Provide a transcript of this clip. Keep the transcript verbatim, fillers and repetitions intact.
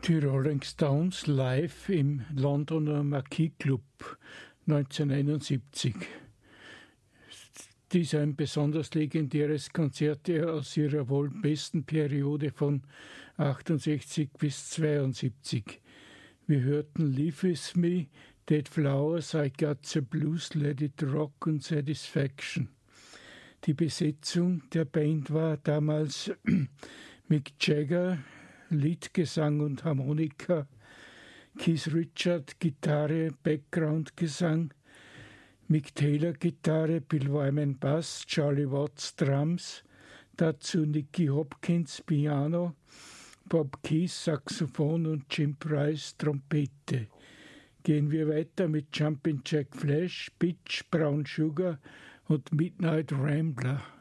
Die Rolling Stones live im Londoner Marquis Club neunzehnhunderteinundsiebzig. Dies ist ein besonders legendäres Konzert aus ihrer wohl besten Periode von achtundsechzig bis zweiundsiebzig. Wir hörten Live With Me, Dead Flowers, I Got the Blues, Let It Rock und Satisfaction. Die Besetzung der Band war damals Mick Jagger, Leadgesang und Harmonika, Keith Richards, Gitarre, Background-Gesang, Mick Taylor, Gitarre, Bill Wyman, Bass, Charlie Watts, Drums, dazu Nicky Hopkins, Piano, Bob Keith, Saxophon und Jim Price, Trompete. Gehen wir weiter mit Jumpin' Jack Flash, Pitch, Brown Sugar und Midnight Rambler.